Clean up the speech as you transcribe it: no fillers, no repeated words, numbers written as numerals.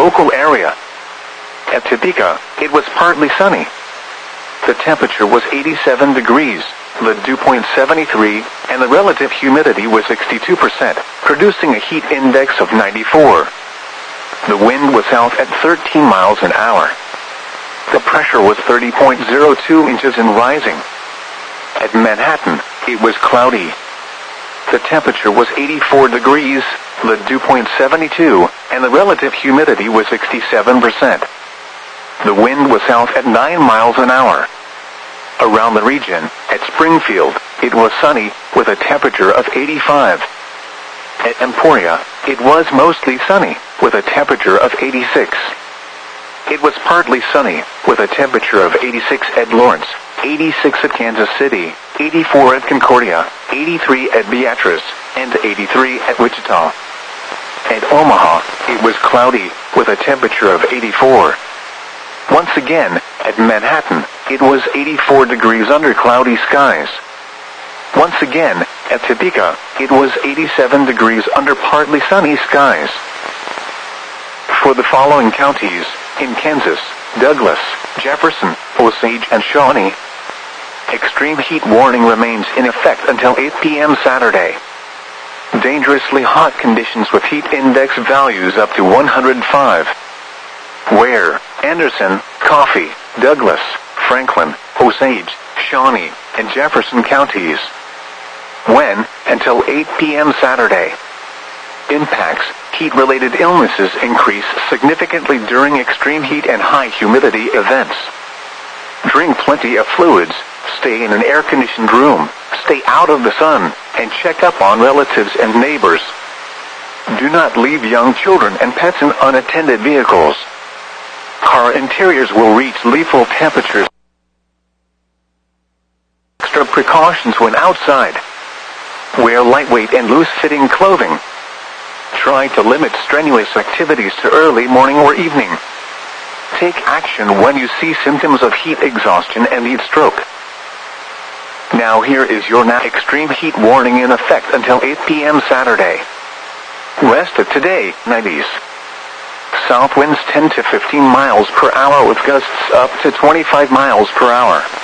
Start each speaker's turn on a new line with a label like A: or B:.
A: local area. At Topeka, it was partly sunny. The temperature was 87 degrees, the dew point 73, and the relative humidity was 62%, producing a heat index of 94. The wind was south at 13 miles an hour. The pressure was 30.02 inches and rising. At Manhattan, it was cloudy. The temperature was 84 degrees, the dew point 72, and the relative humidity was 67%. The wind was south at 9 miles an hour. Around the region, at Springfield, it was sunny, with a temperature of 85. At Emporia, it was mostly sunny, with a temperature of 86. It was partly sunny, with a temperature of 86 at Lawrence, 86 at Kansas City, 84 at Concordia, 83 at Beatrice, and 83 at Wichita. At Omaha, it was cloudy, with a temperature of 84. Once again, at Manhattan, it was 84 degrees under cloudy skies. Once again, at Topeka, it was 87 degrees under partly sunny skies. For the following counties, in Kansas, Douglas, Jefferson, Osage, and Shawnee, extreme heat warning remains in effect until 8 p.m. Saturday. Dangerously hot conditions with heat index values up to 105. Ware, Anderson, Coffee, Douglas, Franklin, Osage, Shawnee, and Jefferson counties. When, until 8 p.m. Saturday. Impacts, heat-related illnesses increase significantly during extreme heat and high humidity events. Drink plenty of fluids, stay in an air-conditioned room, stay out of the sun, and check up on relatives and neighbors. Do not leave young children and pets in unattended vehicles. Car interiors will reach lethal temperatures. Extra precautions when outside. Wear lightweight and loose-fitting clothing. Try to limit strenuous activities to early morning or evening. Take action when you see symptoms of heat exhaustion and heat stroke. Now here is your extreme heat warning in effect until 8 p.m. Saturday. Rest of today, 90s. South winds 10 to 15 miles per hour with gusts up to 25 miles per hour.